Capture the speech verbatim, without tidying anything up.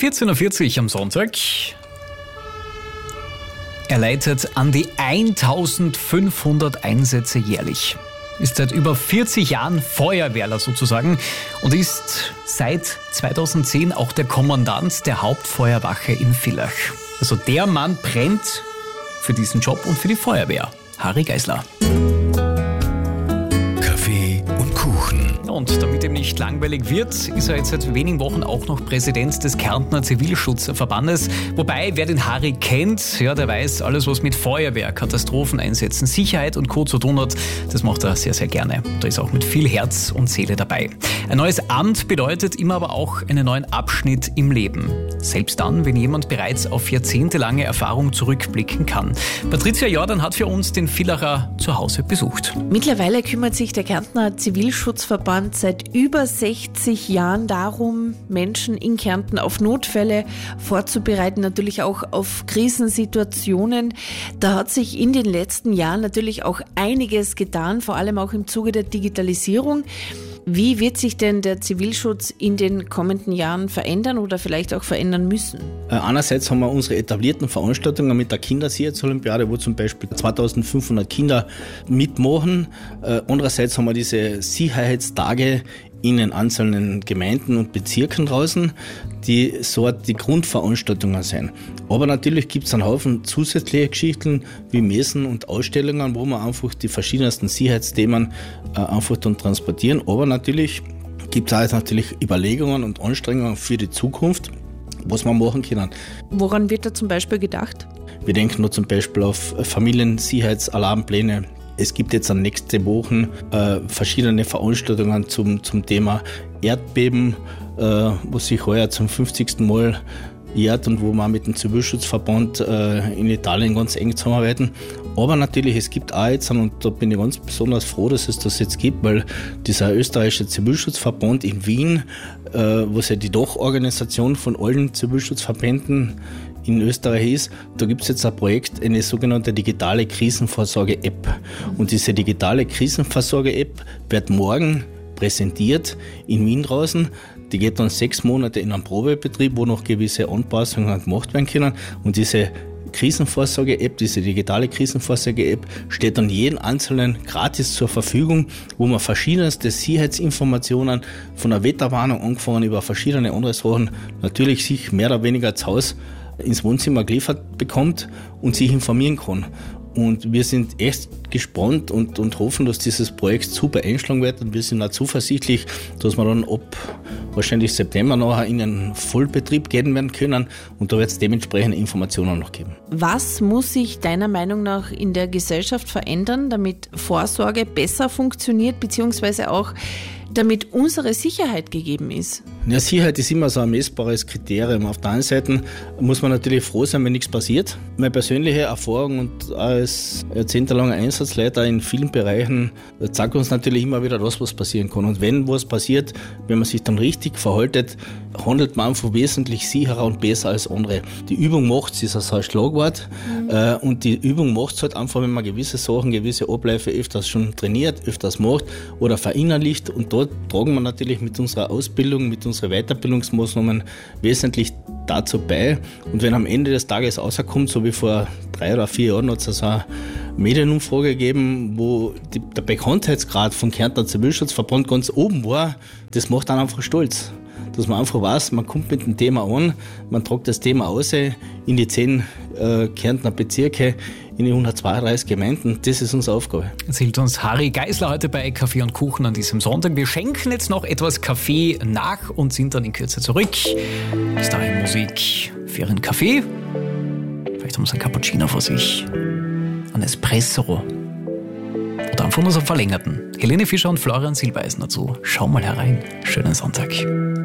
vierzehn Uhr vierzig am Sonntag. Er leitet an die eintausendfünfhundert Einsätze jährlich. Ist seit über vierzig Jahren Feuerwehrler sozusagen und ist seit zweitausendzehn auch der Kommandant der Hauptfeuerwache in Villach. Also der Mann brennt für diesen Job und für die Feuerwehr. Harry Geisler. Kaffee und Kuchen. Und damit ihm nicht langweilig wird, ist er jetzt seit wenigen Wochen auch noch Präsident des Kärntner Zivilschutzverbandes. Wobei, wer den Harry kennt, ja, der weiß, alles was mit Feuerwehr, Katastropheneinsätzen, Sicherheit und Co. zu tun hat, das macht er sehr, sehr gerne. Da ist auch mit viel Herz und Seele dabei. Ein neues Amt bedeutet immer aber auch einen neuen Abschnitt im Leben. Selbst dann, wenn jemand bereits auf jahrzehntelange Erfahrung zurückblicken kann. Patricia Jordan hat für uns den Villacher zu Hause besucht. Mittlerweile kümmert sich der Kärntner Zivilschutzverband seit über sechzig Jahren darum, Menschen in Kärnten auf Notfälle vorzubereiten, natürlich auch auf Krisensituationen. Da hat sich in den letzten Jahren natürlich auch einiges getan, vor allem auch im Zuge der Digitalisierung. Wie wird sich denn der Zivilschutz in den kommenden Jahren verändern oder vielleicht auch verändern müssen? Einerseits haben wir unsere etablierten Veranstaltungen mit der Kindersicherheitsolympiade, wo zum Beispiel zweitausendfünfhundert Kinder mitmachen. Andererseits haben wir diese Sicherheitstage in den einzelnen Gemeinden und Bezirken draußen, die so die Grundveranstaltungen sind. Aber natürlich gibt es einen Haufen zusätzliche Geschichten wie Messen und Ausstellungen, wo wir einfach die verschiedensten Sicherheitsthemen äh, einfach dann transportieren. Aber natürlich gibt es auch natürlich Überlegungen und Anstrengungen für die Zukunft, was wir machen können. Woran wird da zum Beispiel gedacht? Wir denken nur zum Beispiel auf Familiensicherheitsalarmpläne. Es gibt jetzt an nächste Wochen äh, verschiedene Veranstaltungen zum, zum Thema Erdbeben, äh, wo sich heuer zum fünfzigsten Mal jährt und wo wir mit dem Zivilschutzverband äh, in Italien ganz eng zusammenarbeiten. Aber natürlich, es gibt auch jetzt, und da bin ich ganz besonders froh, dass es das jetzt gibt, weil dieser österreichische Zivilschutzverband in Wien, äh, was ja die Dachorganisation von allen Zivilschutzverbänden in Österreich ist, da gibt es jetzt ein Projekt, eine sogenannte digitale Krisenvorsorge-App. Und diese digitale Krisenvorsorge-App wird morgen präsentiert in Wien draußen. Die geht dann sechs Monate in einen Probebetrieb, wo noch gewisse Anpassungen gemacht werden können. Und diese Krisenvorsorge-App, diese digitale Krisenvorsorge-App steht dann jedem Einzelnen gratis zur Verfügung, wo man verschiedenste Sicherheitsinformationen von der Wetterwarnung angefangen über verschiedene andere Sachen natürlich sich mehr oder weniger zu Hause ins Wohnzimmer geliefert bekommt und sich informieren kann. Und wir sind echt gespannt und, und hoffen, dass dieses Projekt super einschlagen wird. Und wir sind auch zuversichtlich, dass wir dann ab wahrscheinlich September nachher in einen Vollbetrieb gehen werden können. Und da wird es dementsprechende Informationen noch geben. Was muss sich deiner Meinung nach in der Gesellschaft verändern, damit Vorsorge besser funktioniert, beziehungsweise auch damit unsere Sicherheit gegeben ist? Ja, Sicherheit ist immer so ein messbares Kriterium. Auf der einen Seite muss man natürlich froh sein, wenn nichts passiert. Meine persönliche Erfahrung und als jahrzehntelanger Einsatzleiter in vielen Bereichen zeigt uns natürlich immer wieder das, was passieren kann. Und wenn was passiert, wenn man sich dann richtig verhaltet, handelt man einfach wesentlich sicherer und besser als andere. Die Übung macht es, ist also ein Schlagwort. Mhm. Und die Übung macht es halt einfach, wenn man gewisse Sachen, gewisse Abläufe öfters schon trainiert, öfters macht oder verinnerlicht. Und da tragen wir natürlich mit unserer Ausbildung, mit unseren Weiterbildungsmaßnahmen wesentlich dazu bei. Und wenn am Ende des Tages rauskommt, so wie vor drei oder vier Jahren hat es also eine Medienumfrage gegeben, wo die, der Bekanntheitsgrad vom Kärntner Zivilschutzverband ganz oben war, das macht dann einfach stolz. Dass man einfach weiß, man kommt mit dem Thema an, man trägt das Thema aus in die zehn äh, Kärntner Bezirke, in die hundertzweiunddreißig Gemeinden. Das ist unsere Aufgabe. Erzählt uns Harry Geisler heute bei Kaffee und Kuchen an diesem Sonntag. Wir schenken jetzt noch etwas Kaffee nach und sind dann in Kürze zurück. Bis dahin Musik für Ihren Kaffee. Vielleicht haben Sie einen Cappuccino vor sich. Ein Espresso. Oder einfach nur so einen verlängerten. Helene Fischer und Florian Silbereisen dazu. Schau mal herein. Schönen Sonntag.